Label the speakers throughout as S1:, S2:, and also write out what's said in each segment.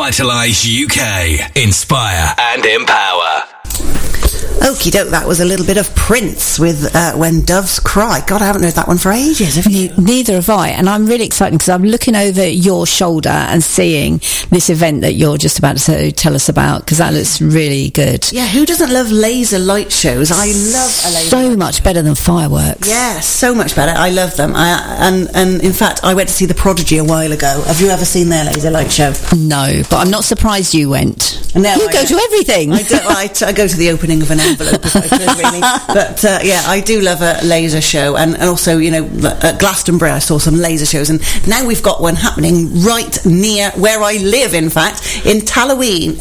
S1: Vitalise UK. Inspire and empower.
S2: Okie doke, that was a little bit of Prince with When Doves Cry. God, I haven't heard that one for ages, have you?
S3: Neither have I, and I'm really excited because I'm looking over your shoulder and seeing this event that you're just about to tell us about, because that looks really good.
S2: Yeah, who doesn't love laser light shows? I love a laser
S3: so
S2: light
S3: much
S2: show.
S3: better than fireworks.
S2: Yeah, so much better. I love them. And in fact, I went to see The Prodigy a while ago. Have you ever seen their laser light show?
S3: No, but I'm not surprised you went.
S2: No,
S3: you go to everything.
S2: I go to the opening of an envelope if I could, really. But yeah, I do love a laser show, and also, you know, at Glastonbury I saw some laser shows, and now we've got one happening right near where I live, in fact, in Talloween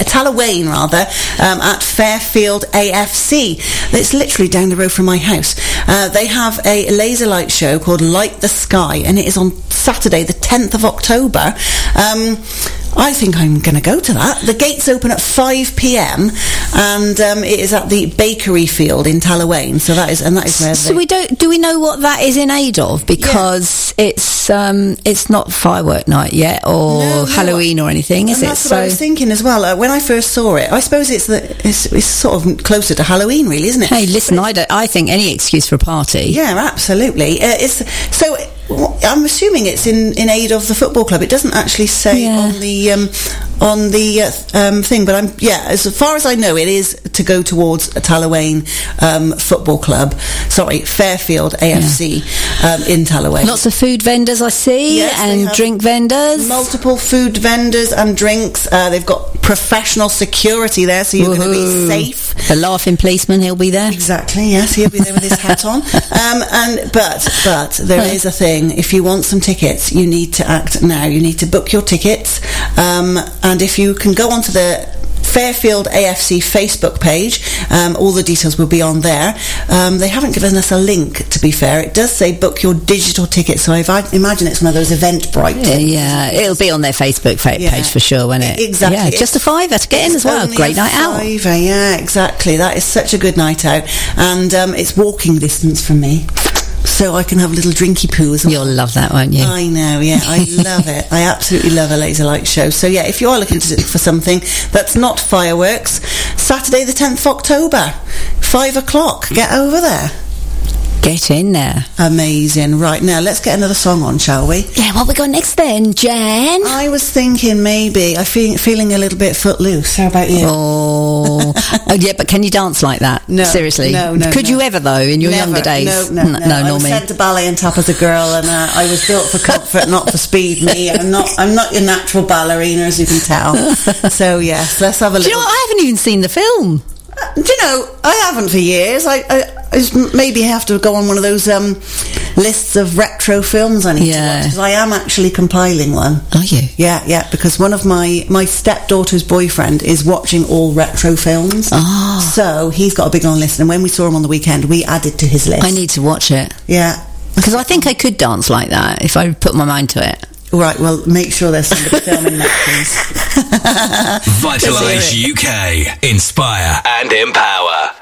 S2: at Fairfield AFC. It's literally down the road from my house. They have a laser light show called Light the Sky, and it is on Saturday the 10th of October. I think I'm going to go to that. The gates open at 5 p.m. and it is at the Bakery Field in Talloween. So that is where.
S3: So do we know what that is in aid of? Because it's not firework night yet, or Halloween or anything, is it?
S2: That's what I was thinking as well. When I first saw it, I suppose it's sort of closer to Halloween, really, isn't it?
S3: Hey, listen, I think any excuse for a party.
S2: Yeah, absolutely. I'm assuming it's in aid of the football club. It doesn't actually say on the thing, but as far as I know, it is to go towards a Talloween football club. Sorry, Fairfield AFC in Talloween.
S3: Lots of food vendors I see, and drink vendors.
S2: Multiple food vendors and drinks. They've got professional security there, so you're going to be safe.
S3: The laughing policeman, he'll be there.
S2: Exactly. Yes, he'll be there with his hat on. But there is a thing. If you want some tickets, you need to act now. You need to book your tickets, and if you can go onto the Fairfield AFC Facebook page, all the details will be on there. They haven't given us a link, to be fair. It does say book your digital ticket, so I imagine it's one of those Eventbrite things.
S3: Yeah, it'll be on their Facebook page for sure, won't it?
S2: Exactly.
S3: Yeah, just a £5 to get in as well. Great night out.
S2: Yeah, exactly. That is such a good night out, and it's walking distance from me, so I can have a little drinky poo as well.
S3: You'll love that, won't you?
S2: I know, yeah. I love it. I absolutely love a laser light show. So, yeah, if you are looking for something that's not fireworks, Saturday the 10th of October, 5 o'clock. Get over there.
S3: Get in there.
S2: Amazing. Right, now let's get another song on, shall we?
S3: Yeah, what we got next then, Jan?
S2: I was thinking maybe I'm feeling a little bit footloose. How about you?
S3: Oh, yeah, but can you dance like that?
S2: No.
S3: Seriously?
S2: No.
S3: Could you ever, though, in your younger days?
S2: No, I was sent to ballet and tap as a girl, and I was built for comfort, not for speed. Me, I'm not your natural ballerina, as you can tell. So, yes, let's have a little...
S3: Do you know what? I haven't even seen the film.
S2: Do you know, I haven't for years. I maybe have to go on one of those lists of retro films I need to watch, because I am actually compiling one.
S3: Are you?
S2: Yeah, because one of my stepdaughter's boyfriend is watching all retro films.
S3: Oh.
S2: So he's got a big long list, and when we saw him on the weekend, we added to his list.
S3: I need to watch it.
S2: Yeah.
S3: Because I think I could dance like that if I put my mind to it.
S2: Right, well, make sure there's somebody filming that, please.
S1: Vitalise UK. Inspire and empower.